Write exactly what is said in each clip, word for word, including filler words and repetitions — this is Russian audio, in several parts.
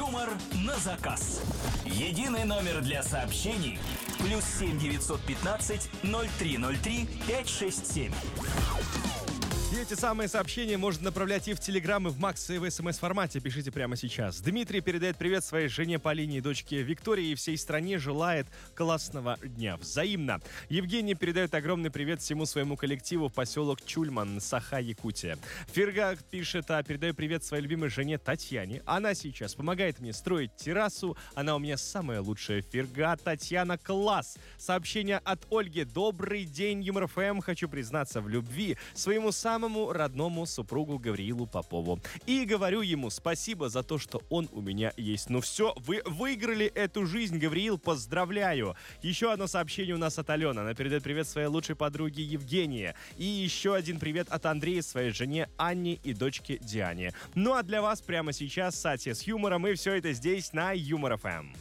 Юмор на заказ. Единый номер для сообщений. Плюс семь девятьсот пятнадцать ноль три ноль три пять шесть семь. И эти самые сообщения можно направлять и в Телеграм, и в Макс, и в СМС-формате. Пишите прямо сейчас. Дмитрий передает привет своей жене Полине и дочке Виктории и всей стране. Желает классного дня. Взаимно. Евгений передает огромный привет всему своему коллективу в поселок Чульман, Саха, Якутия. Ферга пишет, а передаю привет своей любимой жене Татьяне. Она сейчас помогает мне строить террасу. Она у меня самая лучшая. Ферга, Татьяна, класс. Сообщение от Ольги. Добрый день, Юмор ФМ. Хочу признаться в любви своему самому самому родному супругу Гавриилу Попову. И говорю ему спасибо за то, что он у меня есть. Ну все, вы выиграли эту жизнь, Гавриил, поздравляю. Еще одно сообщение у нас от Алены. Она передает привет своей лучшей подруге Евгении. И еще один привет от Андрея своей жене Анне и дочке Диане. Ну а для вас прямо сейчас Сатья с юмором, и все это здесь на Юмор ФМ.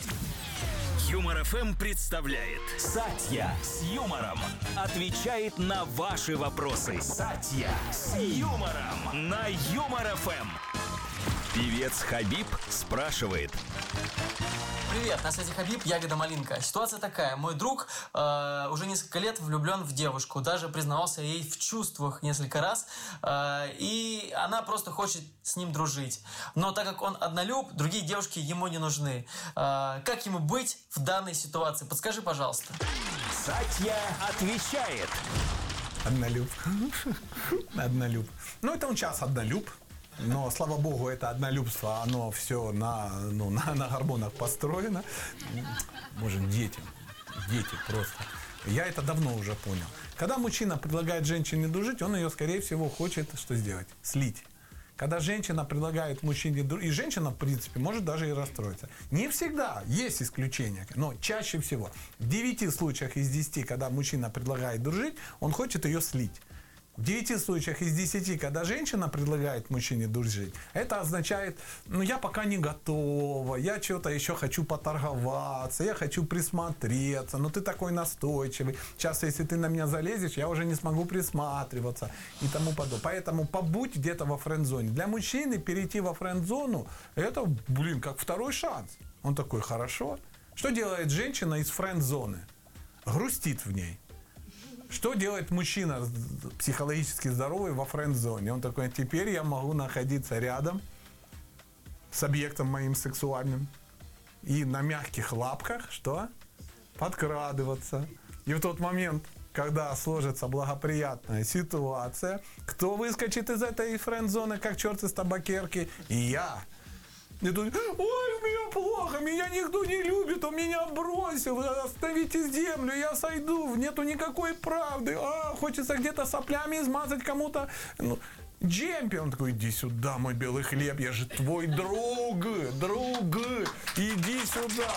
Юмор ФМ представляет Сатья с юмором. Отвечает на ваши вопросы. Сатья с юмором на Юмор ФМ. Певец Хабиб спрашивает. Привет, на связи Хабиб, Ягода Малинка. Ситуация такая. Мой друг э, уже несколько лет влюблен в девушку. Даже признавался ей в чувствах несколько раз. Э, и она просто хочет с ним дружить. Но так как он однолюб, другие девушки ему не нужны. Э, как ему быть в данной ситуации? Подскажи, пожалуйста. Сатья отвечает. Однолюб. Однолюб. Ну, это он сейчас однолюб. Но, слава богу, это однолюбство, оно все на, ну, на, на гормонах построено. Может, дети. Дети просто. Я это давно уже понял. Когда мужчина предлагает женщине дружить, он ее, скорее всего, хочет что сделать? Слить. Когда женщина предлагает мужчине дружить, и женщина, в принципе, может даже и расстроиться. Не всегда, есть исключения, но чаще всего. В девяти случаях из десяти, когда мужчина предлагает дружить, он хочет ее слить. В девяти случаях из десяти, когда женщина предлагает мужчине дружить, это означает, ну, я пока не готова, я что-то еще хочу поторговаться, я хочу присмотреться, но ты такой настойчивый. Сейчас, если ты на меня залезешь, я уже не смогу присматриваться и тому подобное. Поэтому побудь где-то во френд-зоне. Для мужчины перейти во френд-зону, это, блин, как второй шанс. Он такой, хорошо. Что делает женщина из френд-зоны? Грустит в ней. Что делает мужчина психологически здоровый во френд-зоне? Он такой, теперь я могу находиться рядом с объектом моим сексуальным и на мягких лапках, что? Подкрадываться. И в тот момент, когда сложится благоприятная ситуация, кто выскочит из этой френд-зоны, как черт из табакерки? И я. И тут, ой, у меня плохо, меня никто не любит, он меня бросил, оставите землю, я сойду, нету никакой правды, а, хочется где-то соплями измазать кому-то, ну, Джемпи, он такой, иди сюда, мой белый хлеб, я же твой друг, друг, иди сюда.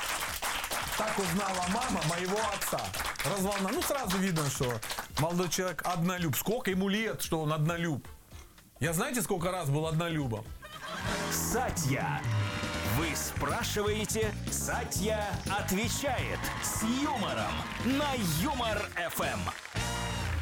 Так узнала мама моего отца. Разволна. Ну, сразу видно, что молодой человек однолюб. Сколько ему лет, что он однолюб? Я знаете, сколько раз был однолюбом? Сатья. Вы спрашиваете, Сатья отвечает с юмором на Юмор ФМ.